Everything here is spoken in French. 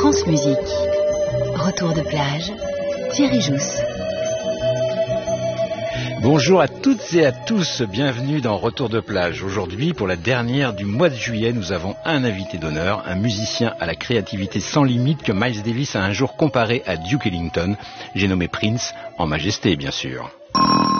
France Musique. Retour de plage, Thierry Jousse. Bonjour à toutes et à tous, bienvenue dans Retour de plage. Aujourd'hui, pour la dernière du mois de juillet, nous avons un invité d'honneur, un musicien à la créativité sans limite que Miles Davis a un jour comparé à Duke Ellington. J'ai nommé Prince, en majesté bien sûr.